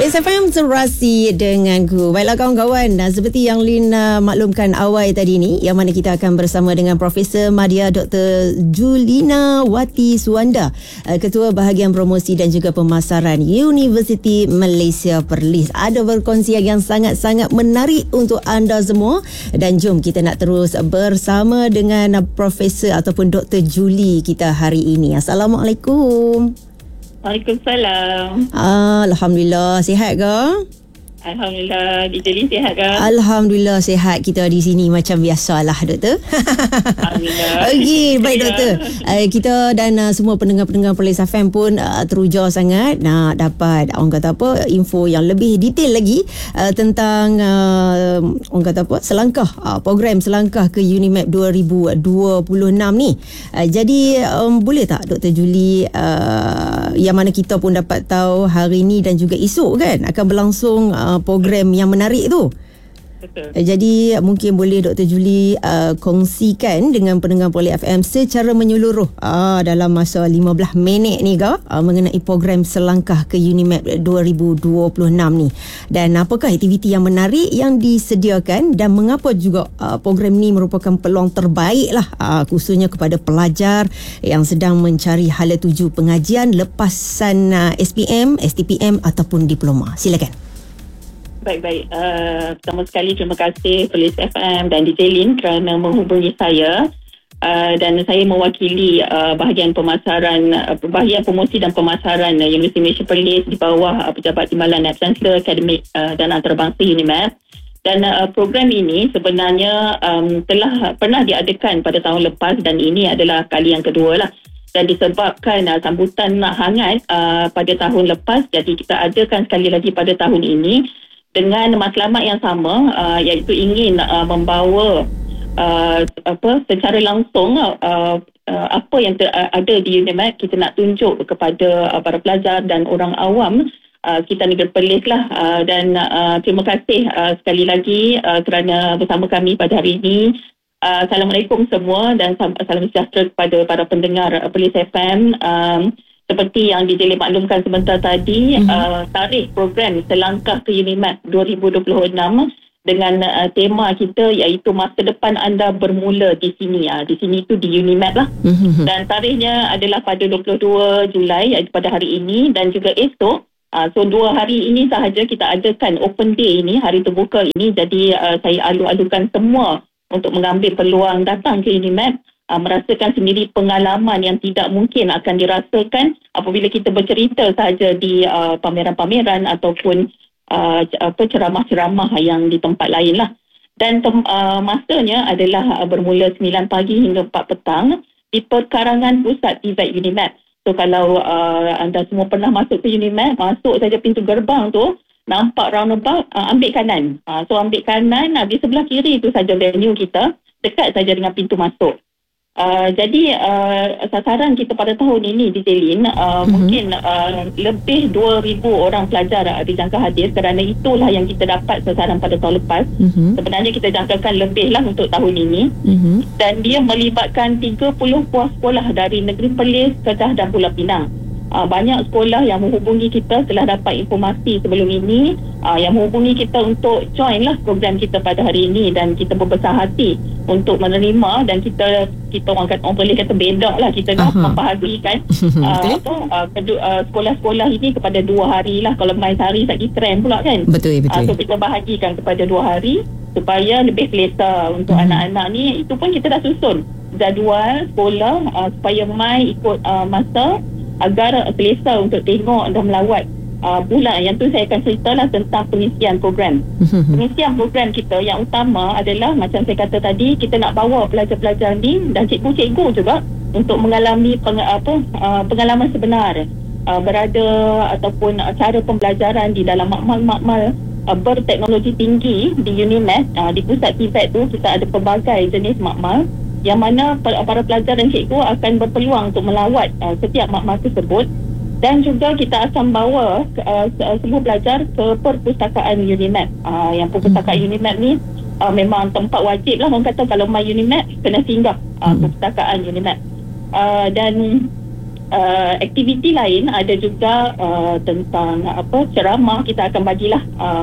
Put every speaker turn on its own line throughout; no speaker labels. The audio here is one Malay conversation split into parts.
Polis FM serasi denganku. Baiklah kawan-kawan, seperti yang Lin maklumkan awal tadi ni, yang mana kita akan bersama dengan Profesor Madya Dr. Julina Wati Suwanda, Ketua Bahagian Promosi dan juga Pemasaran Universiti Malaysia Perlis. Ada perkongsian yang sangat-sangat menarik untuk anda semua, dan jom kita nak terus bersama dengan Profesor ataupun Dr. Juli kita hari ini. Assalamualaikum.
Waalaikumsalam.
Alhamdulillah, sihat ke?
Alhamdulillah. DJ Lin sihat ke?
Alhamdulillah sihat, kita di sini macam biasalah, Doktor.
Alhamdulillah.
Okey, baik Doktor. Kita dan semua pendengar-pendengar Polis FM pun teruja sangat nak dapat orang kata apa, info yang lebih detail lagi tentang orang kata apa, selangkah program selangkah ke UNIMAP 2026 ni. Jadi boleh tak Dr. Juli, yang mana kita pun dapat tahu hari ni dan juga esok kan akan berlangsung program yang menarik tu.
Betul.
Jadi mungkin boleh Dr. Juli kongsikan dengan pendengar Polis FM secara menyeluruh dalam masa 15 minit ni mengenai program selangkah ke UNIMAP 2026 ni, dan apakah aktiviti yang menarik yang disediakan dan mengapa juga program ni merupakan peluang terbaik lah khususnya kepada pelajar yang sedang mencari hala tuju pengajian lepasan SPM, STPM ataupun diploma. Silakan.
Baik-baik. Pertama sekali terima kasih Polis FM dan DJ Lin kerana menghubungi saya. Dan saya mewakili bahagian pemasaran, bahagian promosi dan pemasaran Universiti Malaysia Perlis di bawah Pejabat Timbalan Naib Chancellor Akademik dan Antarabangsa UNIMAP. Dan program ini sebenarnya telah pernah diadakan pada tahun lepas dan ini adalah kali yang kedua lah. Dan disebabkan sambutan hangat pada tahun lepas, jadi kita adakan sekali lagi pada tahun ini dengan matlamat yang sama, iaitu ingin membawa secara langsung apa yang ada di UNIMAP. Kita nak tunjuk kepada para pelajar dan orang awam kita negeri Perlis lah. Dan terima kasih sekali lagi kerana bersama kami pada hari ini. Assalamualaikum semua dan salam sejahtera kepada para pendengar Polis FM. Seperti yang DJ Lin maklumkan sebentar tadi, tarikh program selangkah ke UNIMAP 2026 dengan tema kita iaitu masa depan anda bermula di sini. Di sini tu di UNIMAP lah. Dan tarikhnya adalah pada 22 Julai iaitu pada hari ini dan juga esok. So 2 hari ini sahaja kita adakan open day ini, hari terbuka ini. Jadi saya alu-alukan semua untuk mengambil peluang datang ke UNIMAP. Merasakan sendiri pengalaman yang tidak mungkin akan dirasakan apabila kita bercerita sahaja di pameran-pameran ataupun ceramah-ceramah yang di tempat lain lah. Dan masanya adalah bermula 9 pagi hingga 4 petang di perkarangan pusat TVET UNIMAP. So kalau anda semua pernah masuk ke UNIMAP, masuk saja pintu gerbang tu, nampak roundabout, ambil kanan. So ambil kanan, di sebelah kiri itu saja venue kita, dekat saja dengan pintu masuk. Jadi sasaran kita pada tahun ini di Lin mungkin lebih 2,000 orang pelajar dijangka hadir, kerana itulah yang kita dapat sasaran pada tahun lepas. Sebenarnya kita jangkakan lebih lah untuk tahun ini. Dan dia melibatkan 30 buah sekolah dari negeri Perlis, Kedah dan Pulau Pinang. Banyak sekolah yang menghubungi kita setelah dapat informasi sebelum ini, yang menghubungi kita untuk join lah program kita pada hari ini, dan kita berbesar hati untuk menerima. Dan kita orang boleh kata bedak lah, kita nak membahagikan sekolah-sekolah ini kepada 2 hari lah. Kalau main sehari lagi trend pula kan.
Betul.
So kita bahagikan kepada 2 hari supaya lebih selesa untuk anak-anak ni. Itu pun kita dah susun jadual sekolah supaya mai ikut masa agar selesa untuk tengok dan melawat bulan. Yang tu saya akan ceritalah tentang pengisian program. Pengisian program kita yang utama adalah macam saya kata tadi, kita nak bawa pelajar-pelajar ni dan cikgu-cikgu juga untuk mengalami pengalaman sebenar berada ataupun cara pembelajaran di dalam makmal-makmal berteknologi tinggi di UNIMAP. Di pusat TVET tu kita ada pelbagai jenis makmal yang mana para pelajar dan cikgu akan berpeluang untuk melawat setiap makmal tersebut. Dan juga kita akan bawa semua pelajar ke perpustakaan UNIMAP. Yang perpustakaan UNIMAP ni memang tempat wajib lah, orang kata kalau main UNIMAP kena singgah perpustakaan UNIMAP. Dan aktiviti lain ada juga tentang ceramah. Kita akan bagilah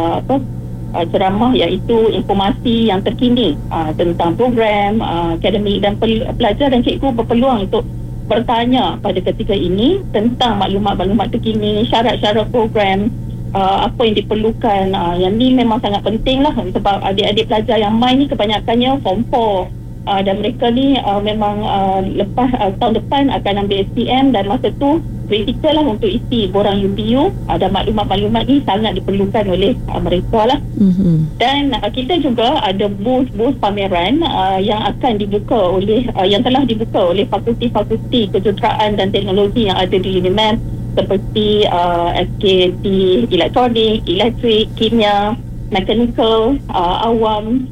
ceramah, iaitu informasi yang terkini tentang program akademik, dan pelajar dan cikgu berpeluang untuk bertanya pada ketika ini tentang maklumat-maklumat terkini, syarat-syarat program, apa yang diperlukan. Yang ni memang sangat penting lah, sebab adik-adik pelajar yang main ni kebanyakannya form 4, dan mereka ni memang lepas tahun depan akan ambil SPM, dan masa tu kritikal lah untuk isi borang UPU, dan maklumat-maklumat ni sangat diperlukan oleh mereka lah. Dan kita juga ada booth pameran yang akan dibuka oleh yang telah dibuka oleh fakulti-fakulti kejuruteraan dan teknologi yang ada di UNIMED, seperti SKT elektronik, elektrik, kimia, mechanical, awam,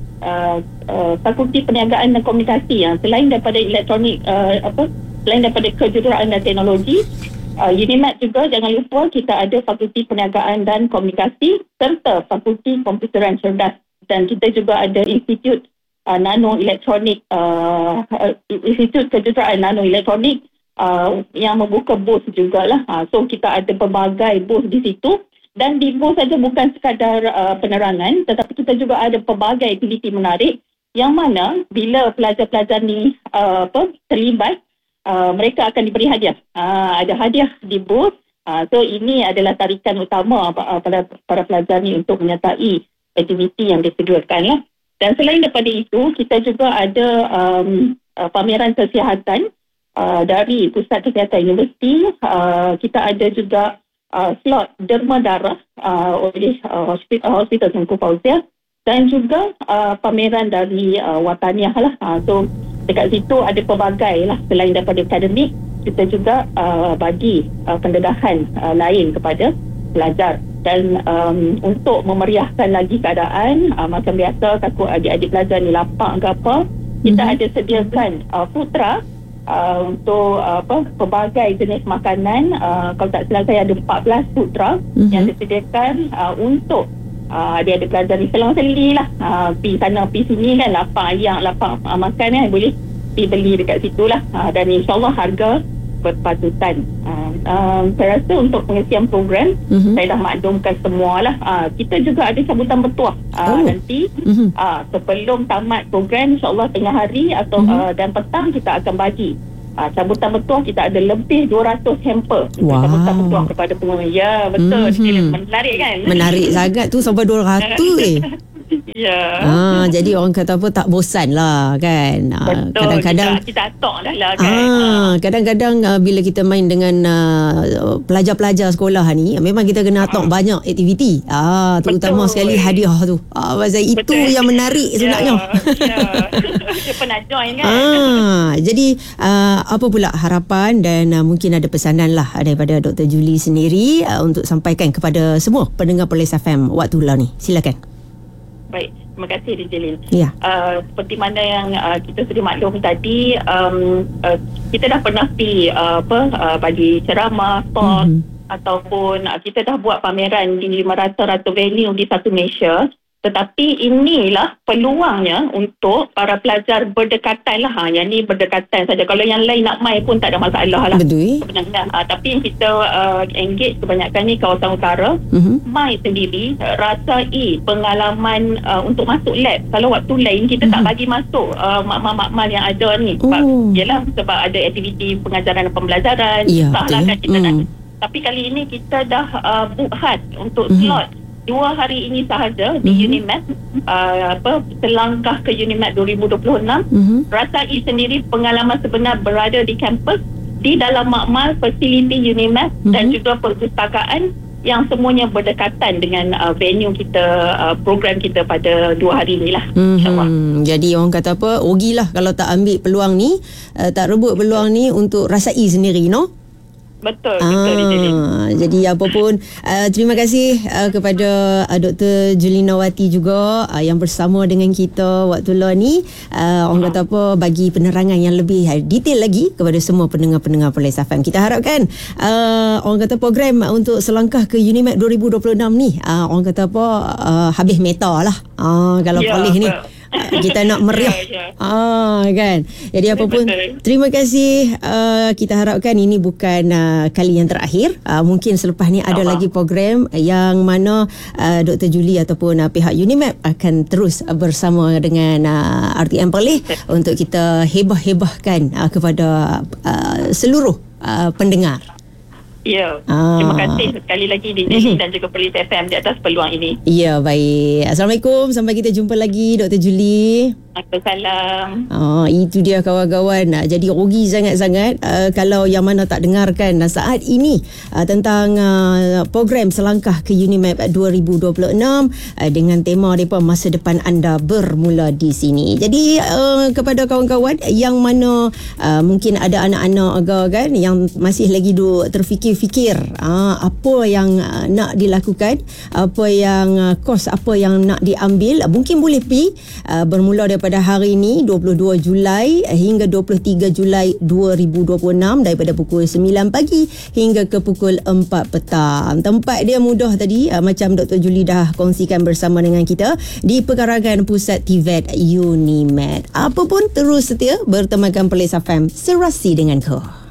fakulti perniagaan dan komunikasi. Selain daripada elektronik, selain daripada kejuruteraan dan teknologi, UNIMED juga jangan lupa kita ada fakulti perniagaan dan komunikasi serta fakulti komputeran cerdas, dan kita juga ada institut nano elektronik, institut kejuruteraan nano elektronik yang membuka booth jugalah. So kita ada pelbagai booth di situ, dan di booth saja bukan sekadar penerangan, tetapi kita juga ada pelbagai aktiviti menarik yang mana bila pelajar-pelajar ni terlibat, mereka akan diberi hadiah. Ada hadiah di booth. So ini adalah tarikan utama pada para pelajar ni untuk menyertai aktiviti yang disediakan lah. Dan selain daripada itu, kita juga ada pameran kesihatan dari Pusat Kesihatan Universiti. Kita ada juga slot derma darah oleh Hospital Tunku Fauziah, dan juga pameran dari Wataniah lah. So dekat situ ada pelbagai lah. Selain daripada akademik, kita juga bagi pendedahan lain kepada pelajar. Dan untuk memeriahkan lagi keadaan, macam biasa takut adik-adik pelajar ni lapar ke apa, kita ada sediakan food truck untuk pelbagai jenis makanan. Kalau tak salah saya ada 14 food truck yang disediakan untuk adik-adik pelajar ni selang-seli lah, pergi sana pergi sini kan, lapar ayam, lapar makan kan, boleh pergi beli dekat situ lah. Dan insyaAllah harga berpatutan. Saya rasa untuk pengisian program saya dah maklumkan semua lah. Kita juga ada sambutan bertuah nanti sebelum tamat program, insyaAllah tengah hari atau dan petang kita akan bagi sambutan bertuah. Kita ada lebih 200 hamper sambutan bertuah kepada pengunjung. Ya, betul. Menarik kan?
Menarik sangat tu, sampai 200
Ya.
Jadi orang kata apa, tak bosan lah kan.
Betul.
Kadang-kadang
kita atok dah lah kan.
Kadang-kadang bila kita main dengan pelajar-pelajar sekolah ni, memang kita kena atok banyak aktiviti. Terutama sekali hadiah tu. Pasal itu yang menarik sebenarnya.
Dia pernah join kan.
Jadi apa pula harapan dan mungkin ada pesanan lah daripada Dr. Julie sendiri untuk sampaikan kepada semua pendengar Police FM waktu lah ni. Silakan.
Baik, terima kasih Dijelin.
Ya.
Seperti mana yang kita sudah maklum tadi, kita dah pernah pergi bagi ceramah, talk, ataupun kita dah buat pameran di merata-rata venue di satu Malaysia. Tetapi inilah peluangnya untuk para pelajar berdekatan lah. Yang ni berdekatan saja. Kalau yang lain nak main pun tak ada masalah lah.
Betul.
Tapi kita engage kebanyakan ni kawasan utara. Main sendiri, rasai pengalaman untuk masuk lab. Kalau waktu lain kita tak bagi masuk makmal yang ada ni. Sebab ada aktiviti pengajaran dan pembelajaran. Susah kan kita nak. Tapi kali ini kita dah book hard untuk slot 2 hari ini sahaja di UNIMED, selangkah ke UNIMED 2026. Rasai sendiri pengalaman sebenar berada di kampus, di dalam makmal fasiliti UNIMED dan juga perpustakaan yang semuanya berdekatan dengan venue kita, program kita pada 2 hari ni lah.
Jadi orang kata apa, rugilah kalau tak ambil peluang ni, tak rebut peluang ni untuk rasai sendiri, no?
Betul.
Jadi apa pun, terima kasih kepada Dr. Julie Nawati juga yang bersama dengan kita waktu lah ni. Orang kata apa, bagi penerangan yang lebih detail lagi kepada semua pendengar-pendengar Police FM. Kita harapkan orang kata program untuk selangkah ke UNIMED 2026 ni, orang kata apa, habis meta lah. Kalau Police ni Kita nak meriah. Kan. Jadi apa pun, terima kasih. Kita harapkan ini bukan kali yang terakhir. Mungkin selepas ni ada lagi program yang mana Dr. Julie ataupun pihak UNIMAP akan terus bersama dengan RTM Perlis untuk kita hebah-hebahkan kepada seluruh pendengar.
Ya, terima kasih sekali lagi DJ dan juga Perlis FM di atas peluang ini.
Ya, baik. Assalamualaikum. Sampai kita jumpa lagi, Dr. Julie.
Waalaikumsalam.
Itu dia kawan-kawan. Jadi rugi sangat-sangat kalau yang mana tak dengarkan saat ini tentang program Selangkah ke UNIMAP 2026 dengan tema mereka Masa Depan Anda Bermula di Sini. Jadi kepada kawan-kawan yang mana mungkin ada anak-anak kan yang masih lagi terfikir-fikir apa yang nak dilakukan, apa yang kos apa yang nak diambil, mungkin boleh pergi bermula daripada hari ini 22 Julai hingga 23 Julai 2026 daripada pukul 9 pagi hingga ke pukul 4 petang. Tempat dia mudah tadi macam Dr. Julie dah kongsikan bersama dengan kita di Pekarangan Pusat TVET UNIMAP. Apa pun terus setia bertemankan Perlis FM, serasi dengan kau.